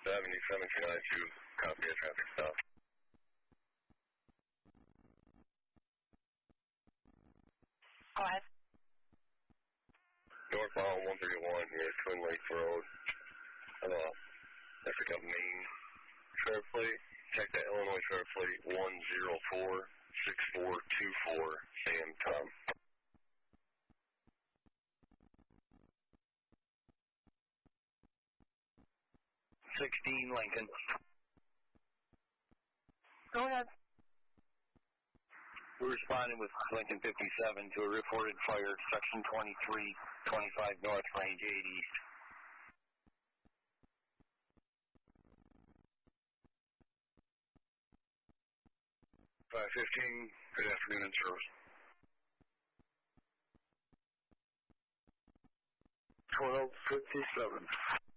Avenue 7292, copy a traffic stop. Go ahead. Northbound 131 near Twin Lakes Road. That's like a main trailer plate. Check that Illinois trailer plate 1046424, Sam Tom. 16 Lincoln. Go ahead. We responded with Lincoln 57 to a reported fire, section 2325 north, range 8 east. 515, good afternoon in service. 1257.